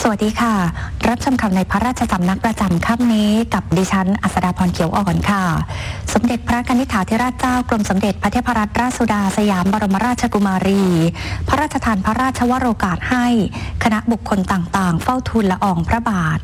วัสดีค่ะรับชมข่าวในพระราชสำนักประจำค่ำนี้กับดิฉันอัศดาพรเขียวอ่อนค่ะสมเด็จพระกนิษฐาธิราชเจ้ากรมสมเด็จพระเทพรัตนราชสุดาสยามบรมราชกุมารีพระราชทานพระราชวโรกาสให้คณะบุคคลต่างๆเฝ้าทูลละอองพระบาท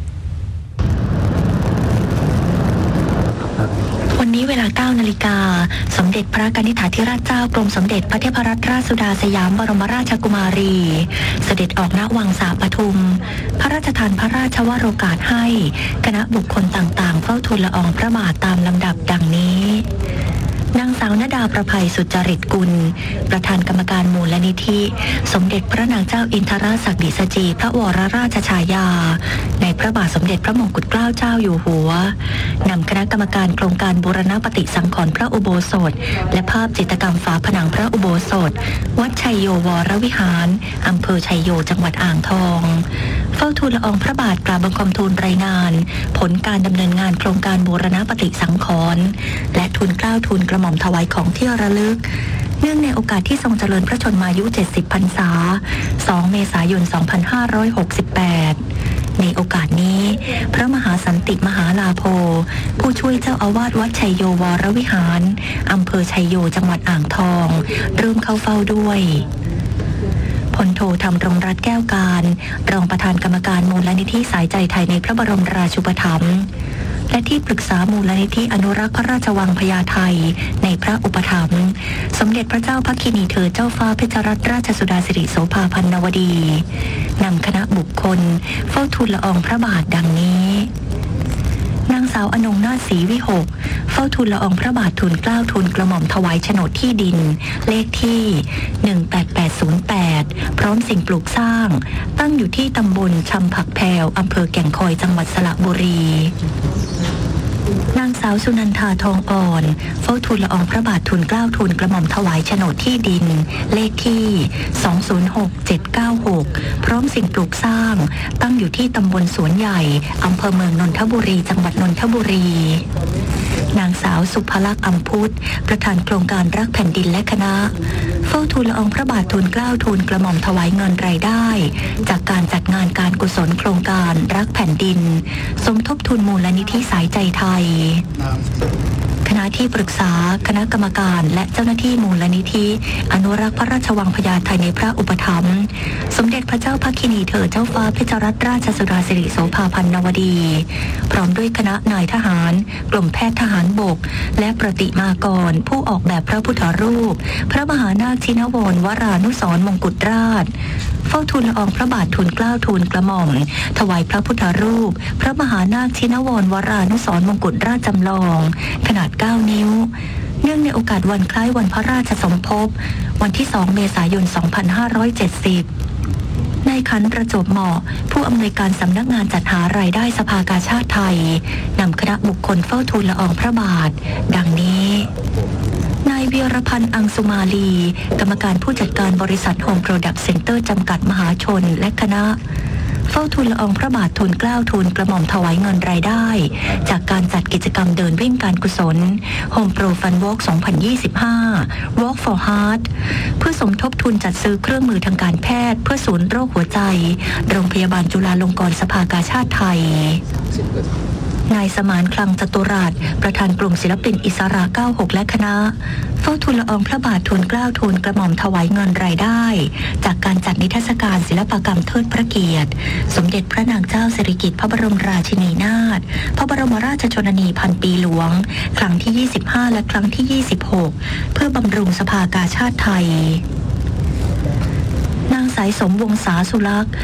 วันนี้เวลา 9 นาฬิกาสมเด็จพระกนิษฐาธิราชเจ้ากรมสมเด็จพระเทพรัตนราชสุดาสยามบรมราชกุมารีเสด็จออกณวังสาปทุมพระราชทานพระราชวโรกาสให้คณะบุคคลต่างๆเฝ้าทูลละอองพระบาทตามลำดับดังนี้นางสาวนดาประภัยสุจริตกุลประธานกรรมการมูลนิธิสมเด็จพระนางเจ้าอินทราศักดิสจีพระวรราชฉายาในพระบาทสมเด็จพระมงกุฎเกล้าเจ้าอยู่หัวนำคณะกรรมการโครงการบูรณปฏิสังขรณ์พระอุโบสถและภาพจิตรกรรมฝาผนังพระอุโบสถวัดชัยโยวรวิหารอำเภอชัยโยจังหวัดอ่างทองเฝ้าทูลละอองพระบาทกราบบังคมทูลรายงานผลการดำเนินงานโครงการบูรณปฏิสังขรณ์และทูลเกล้าทูลกระหม่อมถวายของที่ระลึกเนื่องในโอกาสที่ทรงเจริญพระชนมายุ70พรรษา2 เมษายน 2568ในโอกาสนี้พระมหาสันติมหาลาโภผู้ช่วยเจ้าอาวาสวัดชัยโยวรวิหารอำเภอชัยโยจังหวัดอ่างทองร่วมเข้าเฝ้าด้วยพลโทธรรมรงรัตน์แก้วการรองประธานกรรมการมูลนิธิสายใจไทยในพระบรมราชูปถัมภ์และที่ปรึกษามูลนิธิอนุรักษ์พระราชวังพญาไทในพระอุปถัมภ์สมเด็จพระเจ้าพักคินีเธอเจ้าฟ้าเพชรรัตนราชสุดาสิริโสภาพันนวดีนำคณะบุคคลเฝ้าทูลละอองพระบาทดังนี้นางสาวอนงนาถศรีวิหกเฝ้าทูลละอองพระบาททูลเกล้าทูลกระหม่อมถวายโฉนดที่ดินเลขที่18808พร้อมสิ่งปลูกสร้างตั้งอยู่ที่ตำบลชำผักแพวอำเภอแก่งคอยจังหวัดสระบุรีนางสาวสุนันทาทองอ่อนเฝ้าทูลละอองพระบาททูลเกล้าทูลกระหม่อมถวายโฉนดที่ดินเลขที่206796พร้อมสิ่งปลูกสร้างตั้งอยู่ที่ตำบลสวนใหญ่อำเภอเมืองนนทบุรีจังหวัดนนทบุรีนางสาวสุภลักษณ์อำพุทธประธานโครงการรักแผ่นดินและคณะเฝ้าทูลละอองพระบาททูลเกล้าทูลกระหม่อมถวายเงินรายได้จากการจัดงานการกุศลโครงการรักแผ่นดินสมทบทุนมูลนิธิสายใจไทยคณะที่ปรึกษาคณะกรรมการและเจ้าหน้าที่มูลนิธิอนุรักษ์พระราชวังพญาไทในพระอุปถัมภ์สมเด็จพระเจ้าพักคินีเธอเจ้าฟ้าเพชรรัตนราชสุดาสิริโสภาพันนวดีพร้อมด้วยคณะนายทหารกลุ่มแพทย์ทหารบกและประติมากรผู้ออกแบบพระพุทธรูปพระมหานาคชินวรวรานุสรณ์มงกุฎราชเฝ้าทูลละอองพระบาททูลเกล้าทูลกระหม่อมถวายพระพุทธรูปพระมหานาคชินวรวรานุสรณ์มงกุฎราชจำลองขนาด9 นิ้วเนื่องในโอกาสวันคล้ายวันพระราชสมภพวันที่2 เมษายน 2570นายขันประจวบเหมาะผู้อำนวยการสำนักงานจัดหารายได้สภากาชาติไทยนำคณะบุคคลเฝ้าทูลละอองพระบาทดังนี้นายเวียรพันธ์อังสุมาลีกรรมการผู้จัดการบริษัทโฮมโปรดักต์เซ็นเตอร์จำกัดมหาชนและคณะเฝ้าทูลละอองพระบาททูลเกล้าทูลกระหม่อมถวายเงินรายได้จากการจัดกิจกรรมเดินวิ่งการกุศล Home Pro Fun Walk 2025 Walk for Heart เพื่อสมทบทุนจัดซื้อเครื่องมือทางการแพทย์เพื่อศูนย์โรคหัวใจโรงพยาบาลจุฬาลงกรณ์สภากาชาติไทยนายสมานคลังจตุรัสประธานกลุ่มศิลปินอิสระ96และคณะเฝ้าทูลละอองพระบาททูลเกล้าทูลกระหม่อมถวายเงินรายได้จากการจัดนิทรรศการศิลปกรรมเทิดพระเกียรติสมเด็จพระนางเจ้าสิริกิติ์พระบรมราชินีนาถพระบรมราชชนนีพันปีหลวงครั้งที่25และครั้งที่26เพื่อบำรุงสภากาชาติไทยนางสายสมวงศาสุลักษณ์